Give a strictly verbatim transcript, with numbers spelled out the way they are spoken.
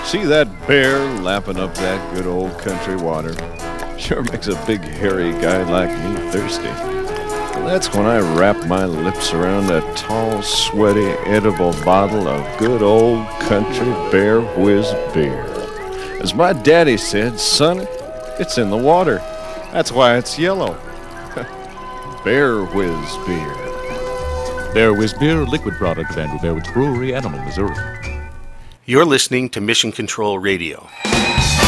See that bear lapping up that good old country water? Sure makes a big hairy guy like me thirsty. And that's when I wrap my lips around that tall, sweaty, edible bottle of good old country Bear Whiz beer. As my daddy said, son, it's in the water. That's why it's yellow. Bear Whiz beer. Bear Whiz beer, a liquid product of Andrew Bear Woods Brewery, Animal, Missouri. You're listening to Mission Control Radio.